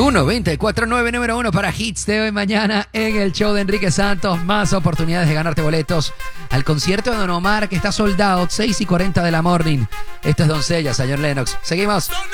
124.9, número 1 para Hits de hoy mañana en el show de Enrique Santos. Más oportunidades de ganarte boletos al concierto de Don Omar, que está sold out, 6:40 de la morning. Esto es Doncella, señor Lennox. Seguimos.